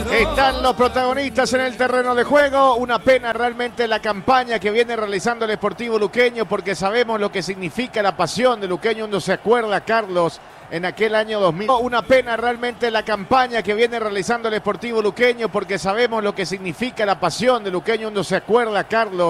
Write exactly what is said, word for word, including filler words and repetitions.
Están los protagonistas en el terreno de juego. Una pena realmente la campaña que viene realizando el Sportivo Luqueño, porque sabemos lo que significa la pasión de Luqueño. Uno se acuerda, Carlos, en aquel año dos mil. Una pena realmente la campaña que viene realizando el Sportivo Luqueño, porque sabemos lo que significa la pasión de Luqueño. Uno se acuerda, Carlos.